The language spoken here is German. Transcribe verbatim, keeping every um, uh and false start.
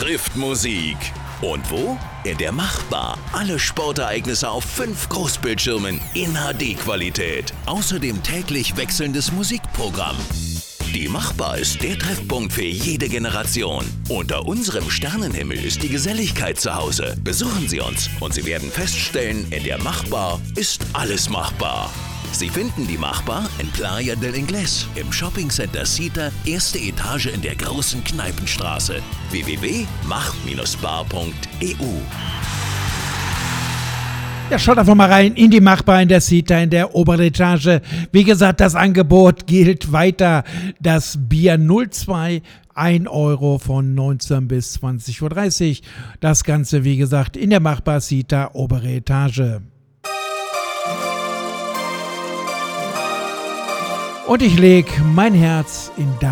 trifft Musik. Und wo? In der Machbar. Alle Sportereignisse auf fünf Großbildschirmen in H D-Qualität. Außerdem täglich wechselndes Musikprogramm. Die Machbar ist der Treffpunkt für jede Generation. Unter unserem Sternenhimmel ist die Geselligkeit zu Hause. Besuchen Sie uns und Sie werden feststellen, in der Machbar ist alles machbar. Sie finden die Machbar in Playa del Inglés, im Shoppingcenter Cita, erste Etage in der großen Kneipenstraße. w w w punkt mach Bindestrich bar punkt e u. Ja, schaut einfach mal rein in die Machbar in der Cita, in der oberen Etage. Wie gesagt, das Angebot gilt weiter. Das Bier null zwei, ein Euro von neunzehn bis zwanzig Uhr dreißig. Das Ganze, wie gesagt, in der Machbar Cita, obere Etage. Und ich leg mein Herz in dein